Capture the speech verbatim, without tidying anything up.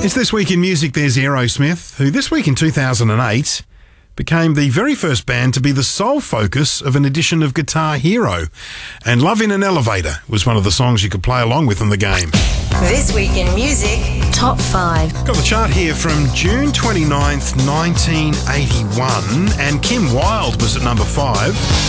It's This Week in Music. There's Aerosmith, who this week in two thousand eight became the very first band to be the sole focus of an edition of Guitar Hero. And Love in an Elevator was one of the songs you could play along with in the game. This Week in Music, Top five. Got the chart here from June twenty-ninth, nineteen eighty-one, and Kim Wilde was at number five.